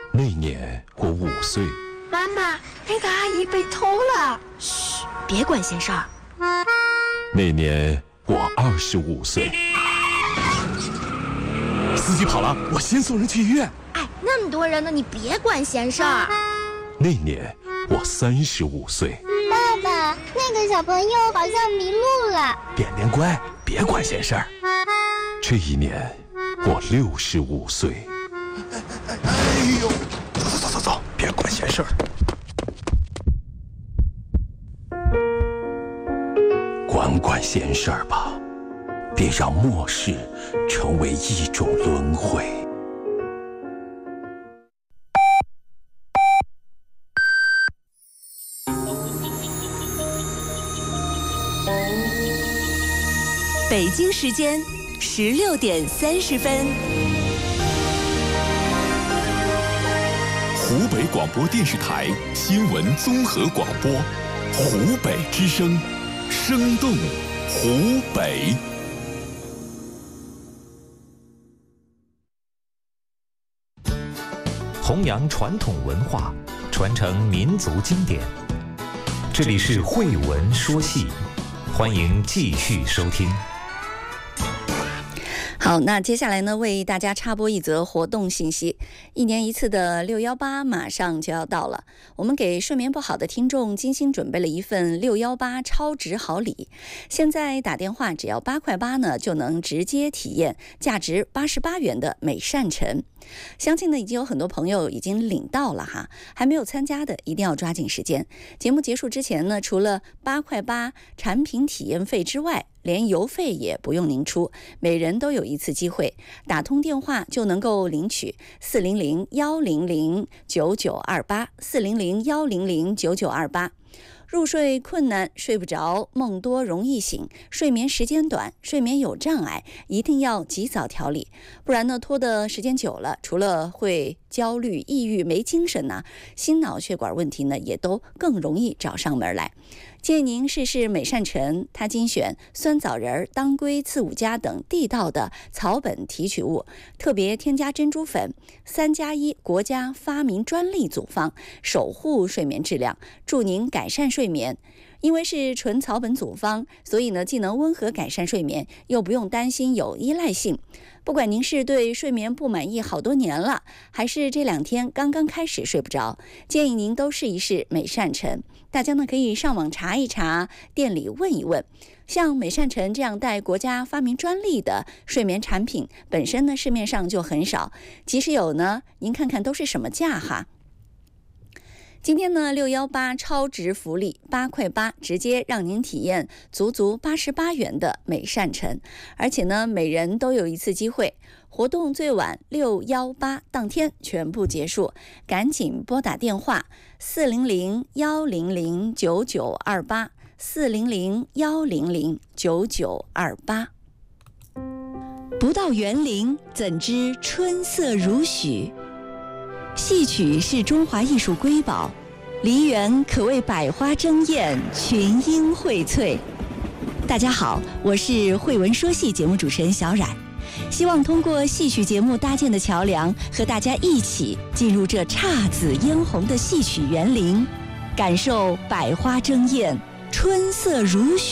那年我5岁。 妈妈，那个阿姨被偷了。 嘘，别管闲事儿。 那年我25岁。 司机跑了，我先送人去医院。 哎，那么多人呢，你别管闲事儿。 那年我35岁。 爸爸，那个小朋友好像迷路了。 点点乖，别管闲事儿。 这一年我65岁。 哎呦，走，别管闲事儿。 管闲事儿吧，别让末世成为一种轮回。 北京时间16点30分。 湖北广播电视台新闻综合广播，湖北之声，生动湖北。 弘扬传统文化，传承民族经典。这里是慧文说戏，欢迎继续收听。 好，那接下来呢，为大家插播一则活动信息。1年1次的618马上就要到了，我们给睡眠不好的听众精心准备了一份618超值好礼。现在打电话只要8块8呢，就能直接体验价值88元的美善晨。相信呢，已经有很多朋友已经领到了哈，还没有参加的一定要抓紧时间。节目结束之前呢，除了8块8产品体验费之外，连邮费也不用您出，每人都有一次机会，打通电话就能够领取400-100-9928，400-100-9928。入睡困难、睡不着、梦多容易醒、睡眠时间短、睡眠有障碍，一定要及早调理，不然呢，拖的时间久了，除了会焦虑、抑郁、没精神呢，心脑血管问题呢，也都更容易找上门来。建议您试试美善晨，它精选酸枣仁、当归、刺五加等地道的草本提取物，特别添加珍珠粉，3+1国家发明专利组方，守护睡眠质量，助您改善睡眠。因为是纯草本组方，所以呢，既能温和改善睡眠，又不用担心有依赖性。不管您是对睡眠不满意好多年了，还是这2天刚刚开始睡不着，建议您都试一试美善晨。大家呢可以上网查一查，店里问一问。像美善晨这样带国家发明专利的睡眠产品，本身呢市面上就很少，即使有呢，您看看都是什么价哈。今天呢618超值福利8块8，直接让您体验足88元的美善晨，而且呢每人都有一次机会。活动最晚618当天全部结束，赶紧拨打电话400-100-9928，400-100-9928。 不到园林，怎知春色如许？戏曲是中华艺术瑰宝，梨园可谓百花争艳，群英荟萃。大家好，我是慧文说戏节目主持人小冉，希望通过戏曲节目搭建的桥梁，和大家一起进入这姹紫嫣红的戏曲园林，感受百花争艳，春色如许。